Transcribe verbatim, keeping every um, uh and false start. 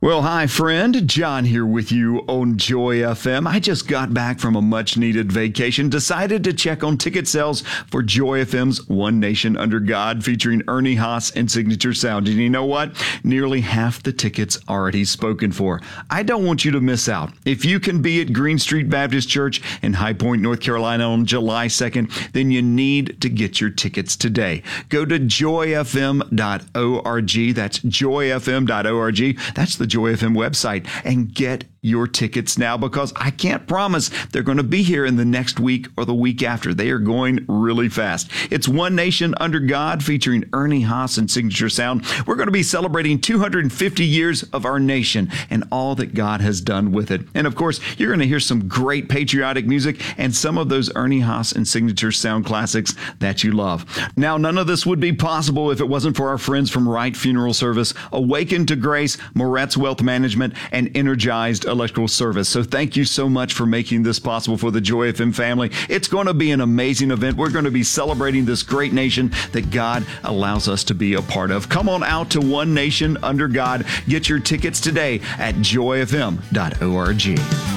Well, hi, friend. John here with you on Joy F M. I just got back from a much-needed vacation, decided to check on ticket sales for Joy F M's One Nation Under God, featuring Ernie Haas and Signature Sound. And you know what? Nearly half the tickets already spoken for. I don't want you to miss out. If you can be at Green Street Baptist Church in High Point, North Carolina on July second, then you need to get your tickets today. Go to joy f m dot org. That's joy f m dot org. That's the Joy F M website, and get your tickets now, because I can't promise they're going to be here in the next week or the week after. They are going really fast. It's One Nation Under God, featuring Ernie Haas and Signature Sound. We're going to be celebrating two hundred fifty years of our nation and all that God has done with it. And of course, you're going to hear some great patriotic music and some of those Ernie Haas and Signature Sound classics that you love. Now, none of this would be possible if it wasn't for our friends from Wright Funeral Service, Awakened to Grace, Moretz Wealth Management, and Energized Electrical Service. So thank you so much for making this possible for the Joy F M family. It's going to be an amazing event. We're going to be celebrating this great nation that God allows us to be a part of. Come on out to One Nation Under God. Get your tickets today at joy f m dot org.